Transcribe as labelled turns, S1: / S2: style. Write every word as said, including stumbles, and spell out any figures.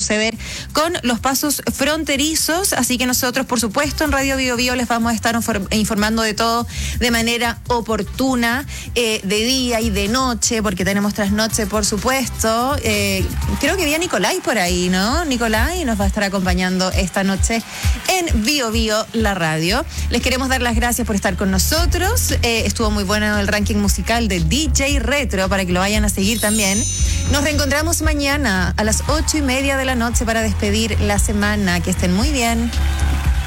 S1: suceder con los pasos fronterizos, así que nosotros, por supuesto, en Radio Bio Bio les vamos a estar informando de todo de manera oportuna, eh, de día y de noche, porque tenemos trasnoche, por supuesto. Eh, creo que vi a Nicolai por ahí, ¿no? Nicolai nos va a estar acompañando esta noche en Bio Bio, la radio. Les queremos dar las gracias por estar con nosotros. Eh, estuvo muy bueno el ranking musical de D J Retro, para que lo vayan a seguir también. Nos reencontramos mañana a las ocho y media de la noche para despedir la semana. Que estén muy bien.